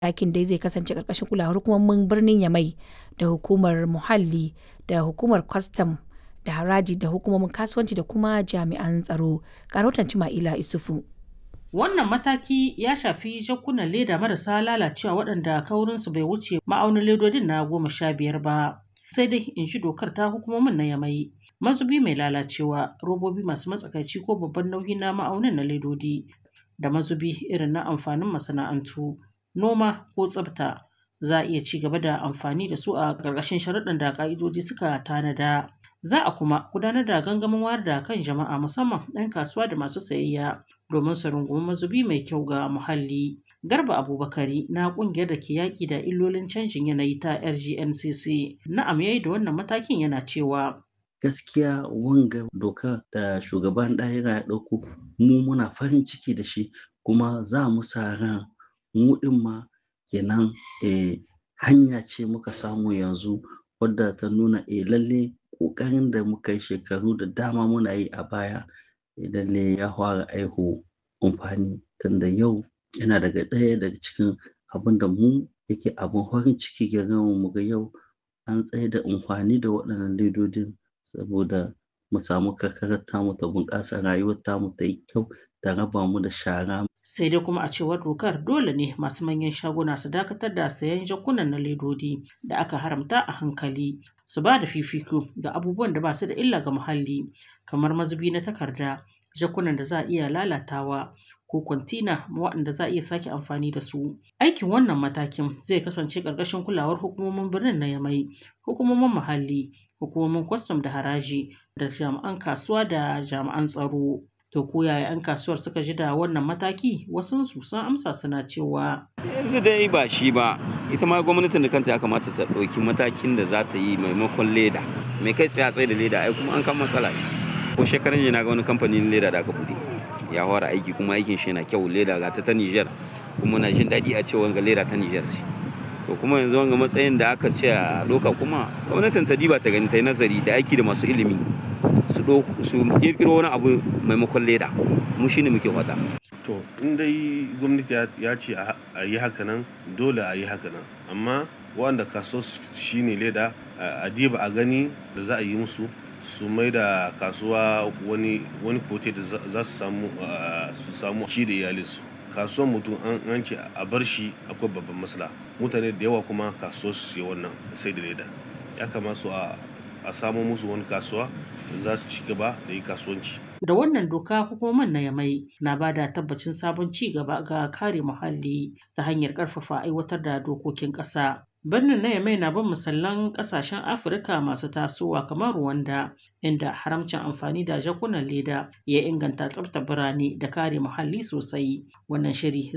Ɗakin dai zai kasance ƙarƙashin kulawar hukumomin birnin Yamai da hukumar muhalli da hukumar kwastam da haraji da hukumomin kasuwanci da kuma jami'an tsaro. Ga rahoton Cima'ila Isufu. Wannan mataki ya shafi jakunan leda marasa lalacewa waɗanda kaurinsu bai wuce ma'aunin ledodin na 15 ba. Sai dai in shi dokar ta hukumomin na Yamai. Mazubi mai lalacewa, robobi masu matsakaici ko babban nauyi na ma'aunin na ledodi, da mazubi irin na amfanin masana'antu, noma ko tsafta za a iya ci gaba da amfani da su a ƙarƙashin sharuɗan da ƙa'idoji suka tanada. Za a kuma gudanar da gangamin wayar da kan jama'a musamman 'yan kasuwa da masu sayayya domin su rungumi mazubi mai kyau ga muhalli. Garba Abubakari na ƙungiyar da ke yaƙi da illolin canjin yanayi ta RGNCC na'am yayi da wannan matakin yana cewa gaskiya wanga doka da shugaban ɗahira ya ɗauko mu muna farin ciki da shi kuma za mu sa ran mu ɗin ma kenan hanya ce muka samu yanzu wadda ta nuna lalle ƙoƙarin da muka yi shekaru da dama muna yi a baya lalle ya fara aiho amfani tunda yau yana daga ɗaya daga cikin abin da mu yake abin farin ciki gare mu ga yau an tsaye da amfani da waɗannan ledodin saboda mu samu karkarar tamu ta bunƙasa rayuwar tamu ta yi kyau ta raba mu da shara. Sai dai kuma a cewar dokar dole ne masu manyan shaguna su dakatar da sayan jakunan na ledodi da aka haramta a hankali, su ba da fifiko ga abubuwan da ba su da illa ga muhalli kamar mazubi na takarda, jakunan da za a iya lalatawa ko kwantina waɗanda za a iya sake amfani da su. Aikin wannan matakin zai kasance ƙarƙashin kulawar hukumomin birnin na Yamai, hukumomin muhalli, hukumomin kwastam da haraji, da jami'an kasuwa da jami'an tsaro. To ko yaya 'yan kasuwar suka ji da wannan mataki? Wasunsu sun amsa suna cewa yanzu dai ba shi ba, ita ma gwamnatin da kanta ya kamata ta ɗauki matakin da za ta yi maimakon leda. Mai kai tsaye da leda ai kuma an kan matsala. Ko shekaran jiya na ga wani kamfanin leda da aka buɗe ya fara aiki kuma aikin shi yana kyau, leda ga ta Niger kuma na jin daɗi a cewa ga leda ta Niger ce. To kuma yanzu wanga matsayin da aka ce a doka kuma gwamnatin ta diba ta gani ta yi nazari da aiki da masu ilimi su kirkiro wani abu maimakon leda, mu shine muke fata. To in dai gwamnati ya ce a yi haka nan dole a yi haka nan, amma waɗanda kaso shine leda a diba a gani da za a yi musu su mai da kasuwa wani kote da za su samu shi da iyalinsu. Kasuwan mutum an ce a bar shi akwai babban matsala, mutane da yawa kuma kasuwar su yi wannan sai da leda. Ya kamata a samo musu wani kasuwa da za su ci gaba da yi kasuwanci. Da wannan doka hukumomin na Yamai na ba da tabbacin sabon ci gaba ga kare muhalli ta hanyar ƙarfafa aiwatar da dokokin ƙasa. Birnin na Yamai na bin misalan ƙasashen Afirka masu tasowa kamar Rwanda, inda haramcin amfani da jakunan leda ya inganta tsaftar birane da kare muhalli sosai. Wannan shiri